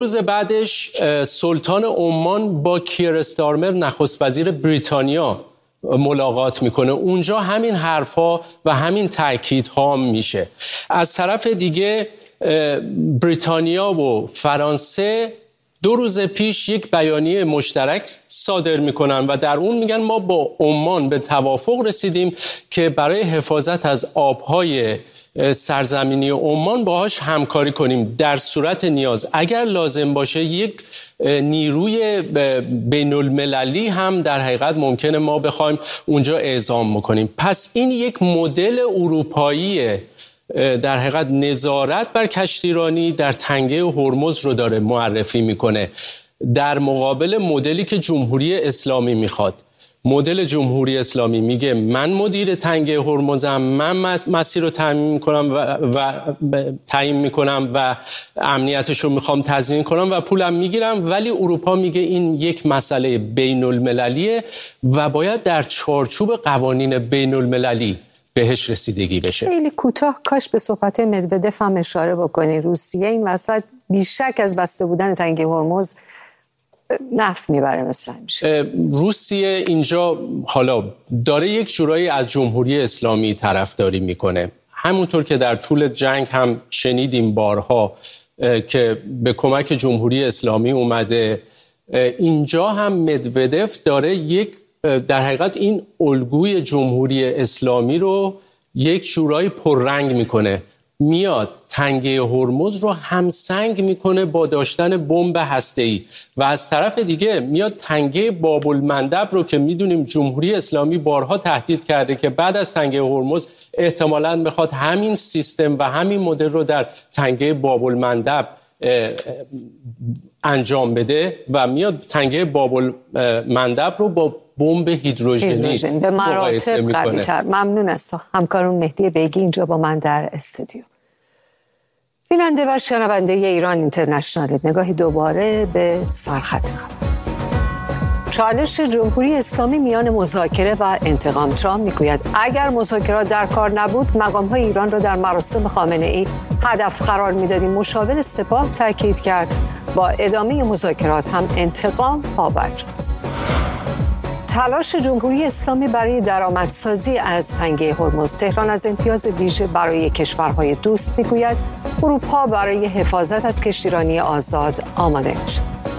روز بعدش سلطان عمان با کیر استارمر نخست وزیر بریتانیا ملاقات میکنه. اونجا همین حرفا و همین تأکیدها میشه. از طرف دیگه بریتانیا و فرانسه 2 روز پیش یک بیانیه مشترک صادر میکنن و در اون میگن ما با عمان به توافق رسیدیم که برای حفاظت از آبهای سرزمینی عمان باهاش همکاری کنیم. در صورت نیاز اگر لازم باشه یک نیروی بین المللی هم در حقیقت ممکنه ما بخوایم اونجا اعزام بکنیم. پس این یک مدل اروپایی در حقیقت نظارت بر کشتیرانی در تنگه هرمز رو داره معرفی میکنه، در مقابل مدلی که جمهوری اسلامی میخواد. مدل جمهوری اسلامی میگه من مدیر تنگه هرمزم، من مسیر رو تعیین میکنم و امنیتش رو میخوام تضمین کنم و پولم میگیرم، ولی اروپا میگه این یک مسئله بین المللیه و باید در چارچوب قوانین بین المللی بهش رسیدگی بشه. خیلی کوتاه کاش به صحبت مدودف هم اشاره بکنی. روسیه این وسط بیشک از بسته بودن تنگه هرمز نفت میبره مثلا میشه. روسیه اینجا حالا داره یک جورایی از جمهوری اسلامی طرفداری میکنه، همونطور که در طول جنگ هم شنیدیم بارها که به کمک جمهوری اسلامی اومده. اینجا هم مدودف داره یک در حقیقت این الگوی جمهوری اسلامی رو یک جورایی پررنگ میکنه، میاد تنگه هرمز رو همسنگ میکنه با داشتن بمب هسته‌ای و از طرف دیگه میاد تنگه باب المندب رو که میدونیم جمهوری اسلامی بارها تهدید کرده که بعد از تنگه هرمز احتمالاً بخواد همین سیستم و همین مدل رو در تنگه باب المندب انجام بده و میاد تنگه باب المندب رو با بمب هیدروژنی به مراتب قوی‌تر. ممنون از تو همکارم مهدی بیگی اینجا با من در استودیو. بیننده و شنونده ایران اینترنشنال، نگاهی دوباره به سرخط خبر. چالش جمهوری اسلامی میان مذاکره و انتقام. ترامپ میگوید اگر مذاکرات در کار نبود مقام‌های ایران را در مراسم خامنه‌ای هدف قرار میدادیم. مشاور سپاه تاکید کرد با ادامه مذاکرات هم انتقام پابرجاست. تلاش جمهوری اسلامی برای درآمدسازی از تنگه هرمز. تهران از امتیاز ویژه برای کشورهای دوست میگوید اروپا برای حفاظت از کشتیرانی آزاد آماده میشود.